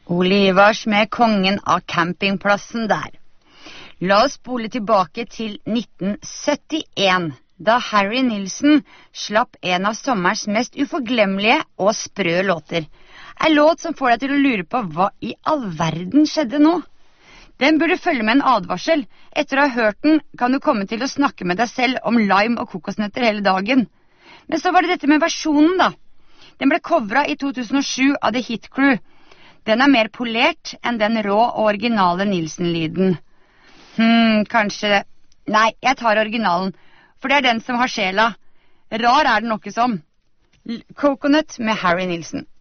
Olivars med kongen av campingplassen der. La oss spole tilbake til 1971, da Harry Nilsson slapp en av sommerens mest uforglemmelige og sprø låter. En låt som får deg til å lure på hva i all verden skjedde nå. Den burde følge med en advarsel. Etter å ha hørt den kan du komme til å snakke med deg selv om lime og kokosnøtter hele dagen. Men så var det dette med versjonen da. Den ble covret i 2007 av The Hit Crew. Den er mer polert enn den rå og originale Nilsson-lyden. Kanskje... Nei, jeg tar originalen, for det er den som har sjela. Rar er den nokke som. Coconut med Harry Nilsson.